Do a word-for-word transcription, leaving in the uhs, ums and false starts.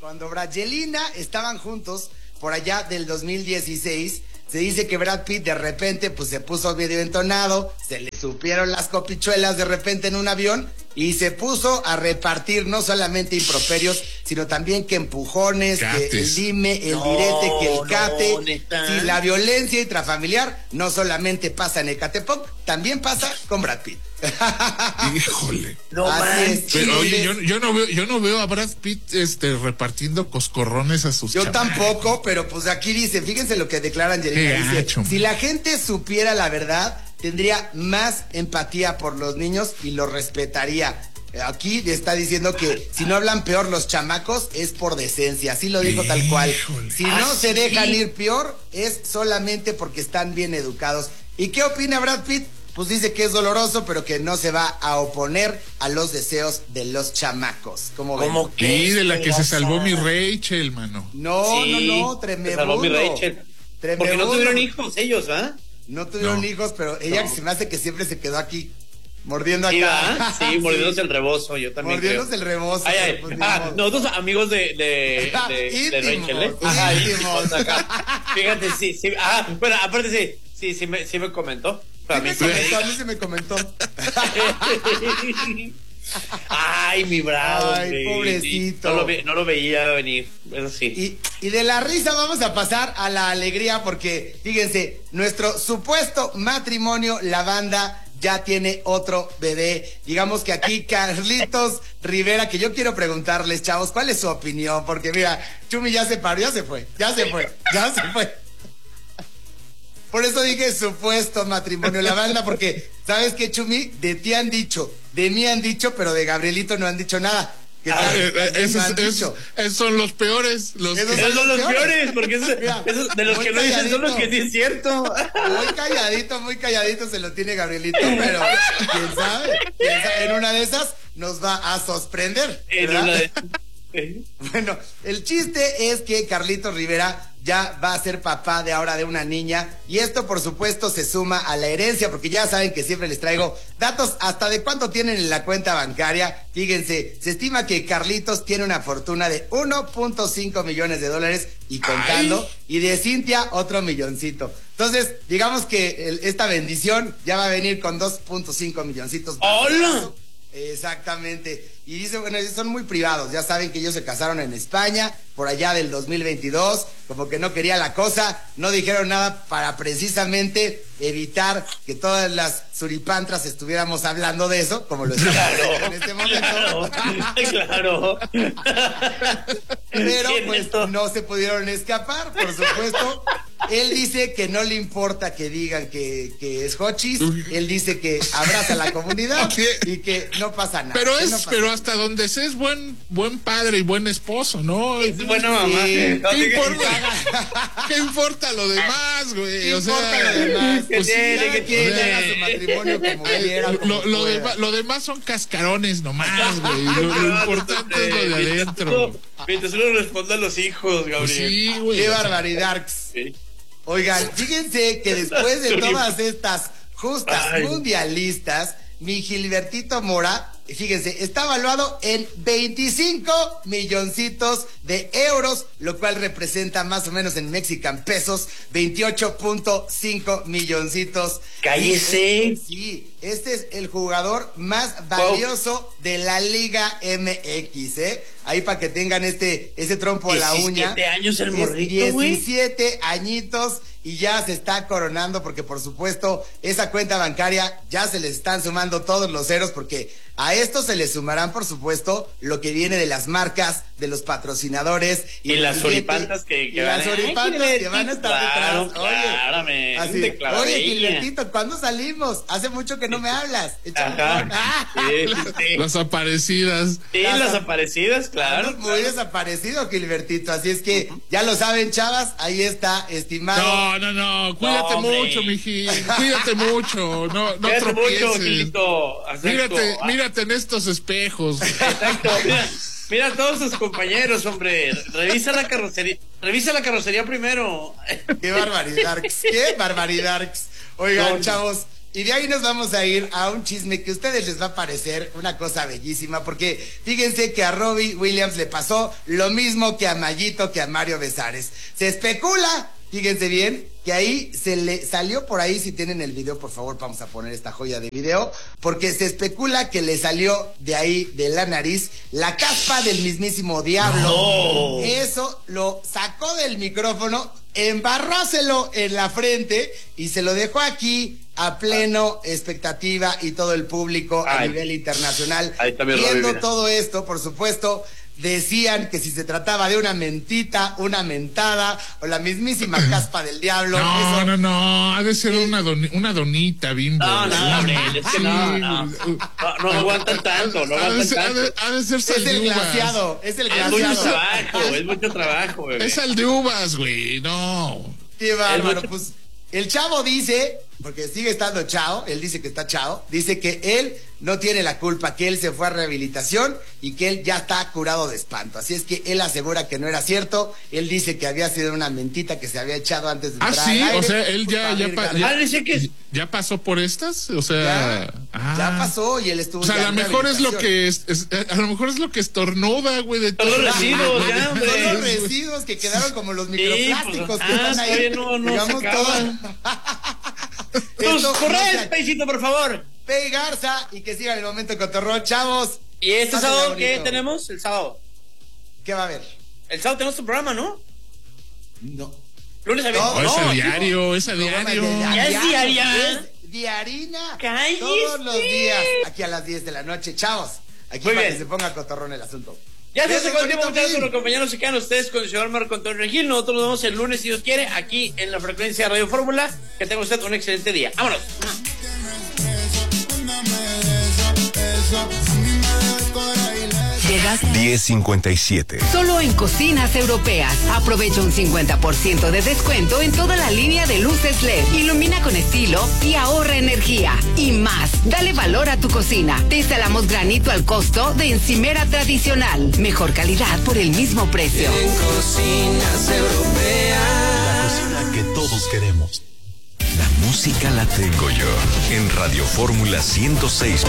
Cuando Brangelina estaban juntos, por allá del dos mil dieciséis, se dice que Brad Pitt de repente pues se puso medio entonado, se le supieron las copichuelas de repente en un avión y se puso a repartir no solamente improperios, sino también que empujones, Cates. que el dime, el no, direte, que el cate. No, sí, la violencia intrafamiliar no solamente pasa en Ecatepec, también pasa con Brad Pitt. Híjole. No manches. Pero oye, yo, yo no veo, yo no veo a Brad Pitt este repartiendo coscorrones a sus Yo chamacos. tampoco, pero pues aquí dice, fíjense lo que declara Angelina, dice, gacho, si la gente supiera la verdad, tendría más empatía por los niños y los respetaría. Aquí está diciendo que si no hablan peor los chamacos es por decencia, así lo dijo tal cual. Si no ¿Ah, se sí? dejan ir peor es solamente porque están bien educados. ¿Y qué opina Brad Pitt? Pues dice que es doloroso, pero que no se va a oponer a los deseos de los chamacos. ¿Cómo ven? ¿Cómo que? Sí, de la que se salvó mi Rachel, mano. No, sí, no, no, tremendo. Se salvó mi Rachel. Tremendo. Porque no tuvieron hijos ellos, ¿ah? ¿eh? No tuvieron no. hicos, pero ella no. se me hace que siempre se quedó aquí, mordiendo acá. Sí, ¿ah? sí mordiéndose sí. el rebozo, yo también Mordiéndose creo. el rebozo. Ay, ay. Pues, ah, nosotros amigos de, de, de, de Rachel, ¿eh? Ajá, íntimos. Acá. Fíjate, sí, sí. Ah, bueno, aparte sí, sí, sí me, sí me comentó. Sí a mí, me comentó, a mí se me comentó. Ay, mi bravo. Ay, sí, pobrecito. No lo, ve, no lo veía venir, eso sí. Y, y de la risa vamos a pasar a la alegría porque, fíjense, nuestro supuesto matrimonio, la banda, ya tiene otro bebé. Digamos que aquí Carlitos Rivera, que yo quiero preguntarles, chavos, ¿cuál es su opinión? Porque mira, Chumi ya se paró, ya se fue, ya se fue, ya se fue. Por eso dije supuesto matrimonio, la banda, porque, ¿sabes qué, Chumi? De ti han dicho, de mí han dicho, pero de Gabrielito no han dicho nada. Ah, eh, esos, esos, esos son los peores. Los esos, que... esos son los peores, peores porque esos, Mira, esos de los que no dicen son los que sí es cierto. Muy calladito, muy calladito se lo tiene Gabrielito, pero quién sabe, quién sabe, en una de esas nos va a sorprender. En una de... Bueno, el chiste es que Carlitos Rivera ya va a ser papá de ahora de una niña y esto por supuesto se suma a la herencia porque ya saben que siempre les traigo datos hasta de cuánto tienen en la cuenta bancaria. Fíjense, se estima que Carlitos tiene una fortuna de uno punto cinco millones de dólares y contando. Ay. Y de Cintia otro milloncito. Entonces, digamos que el, esta bendición ya va a venir con dos punto cinco milloncitos. ¡Hola! Exactamente. Y dice, bueno, son muy privados, ya saben que ellos se casaron en España, por allá del dos mil veintidós, como que no quería la cosa, no dijeron nada para precisamente evitar que todas las suripantras estuviéramos hablando de eso, como lo estamos claro, en este momento. Claro. Pero pues no se pudieron escapar, por supuesto. Él dice que no le importa que digan que, que es hochis, él dice que abraza a la comunidad okay. y que no pasa nada. Pero es, no pasa pero nada. hasta donde se es buen, buen padre y buen esposo, ¿no? Es buena mamá. Sí. ¿Qué, importa? ¿Qué importa lo demás, güey? ¿Qué o importa sea, lo demás? ¿Qué Pues tiene? sí, ¿Qué tiene? Haga su matrimonio como quiera. Lo, como lo, de, lo demás son cascarones nomás, güey. Lo, lo importante es lo de adentro. Mientras uno responda a los hijos, Gabriel. Pues sí, güey. Qué barbaridad. Sí. Oigan, fíjense que después de todas estas justas Ay. mundialistas, mi Gilbertito Mora, fíjense, está evaluado en veinticinco milloncitos de euros, lo cual representa más o menos en mexican pesos veintiocho punto cinco milloncitos. ¡Cállese! Sí, este es el jugador más valioso wow. de la Liga M X, ¿eh? Ahí para que tengan este, ese trompo a la uña. diecisiete años el morrito, güey. diecisiete añitos y ya se está coronando porque por supuesto esa cuenta bancaria ya se les están sumando todos los ceros porque a esto se le sumarán por supuesto lo que viene de las marcas, de los patrocinadores. Y, y las suripantas que, que y van las suripantas que van a estar claro, detrás. Oye, así, oye, Gilbertito, ¿cuándo salimos? Hace mucho que no me hablas. Ajá. Sí, sí. Las aparecidas. Sí, las, las aparecidas, claro. Muy claro. desaparecido, Gilbertito. Así es que ya lo saben, chavas, ahí está, estimado. No, no, no, cuídate no, mucho, miji. Cuídate mucho. No, no cuídate tropieces. mucho, Gilito. Mírate, mírate en estos espejos. Exacto, mira. Mira a todos sus compañeros, hombre. Revisa la carrocería. Revisa la carrocería primero. Qué barbaridad. Qué barbaridad. Oigan, no, chavos, Y de ahí nos vamos a ir a un chisme que a ustedes les va a parecer una cosa bellísima, porque fíjense que a Robbie Williams le pasó lo mismo que a Mayito, que a Mario Besares. Se especula, fíjense bien, que ahí se le salió por ahí, si tienen el video, por favor, vamos a poner esta joya de video, porque se especula que le salió de ahí, de la nariz, la caspa del mismísimo diablo. No. Eso lo sacó del micrófono, embarróselo en la frente y se lo dejó aquí a pleno expectativa y todo el público Ay. a nivel internacional. Viendo todo esto, por supuesto, decían que si se trataba de una mentita, una mentada o la mismísima caspa del diablo. No, eso... no, no, ha de ser una, doni, una donita, Bimbo. No, no, no, es que no, no, no, no aguantan tanto, no aguantan tanto. Ha de, ha de ser sal es el glaciado, es el glaciado. Es mucho trabajo, es mucho trabajo, bebé. Es sal de uvas, güey, no. Qué bárbaro, pues el chavo dice, porque sigue estando chao, él dice que está chao, dice que él no tiene la culpa, que él se fue a rehabilitación y que él ya está curado de espanto. Así es que él asegura que no era cierto, él dice que había sido una mentita que se había echado antes de ah, entrar sí, al aire, o sea, él ya, ya, pa, ya, ah, dice que ya pasó por estas, o sea, ya, ah. ya pasó y él estuvo. O sea, a lo mejor es lo que es, es, a lo mejor es lo que estornuda, güey, de todos los residuos, ya, hombre. Son los residuos que quedaron como los microplásticos sí, pues, que ah, están ahí. No, no digamos todo. Tus correos, Peicito, por favor. Pei Garza, y que sigan el momento cotorrón, chavos. ¿Y este Pásenle sábado bonito. qué tenemos? El sábado. ¿Qué va a haber? El sábado tenemos tu programa, ¿no? No. Lunes a viernes. No, no, es a diario, es a diario. Ya es diaria. Es diarina. Cállese. Todos los días, aquí a las diez de la noche, chavos. Aquí Muy para bien. que se ponga cotorrón el asunto. Ya se hace con el tiempo, muchas gracias por acompañarnos. Se quedan ustedes con el señor Marco Antonio Regil. Nosotros nos vemos el lunes, si Dios quiere, aquí en la frecuencia de Radio Fórmula. Que tenga usted un excelente día. ¡Vámonos! Llegas diez cincuenta y siete. Solo en Cocinas Europeas. Aprovecha un cincuenta por ciento de descuento en toda la línea de luces L E D. Ilumina con estilo y ahorra energía. Y más. Dale valor a tu cocina. Te instalamos granito al costo de encimera tradicional. Mejor calidad por el mismo precio. En Cocinas Europeas. La cocina que todos queremos. La música la tengo yo. En Radio Fórmula ciento seis.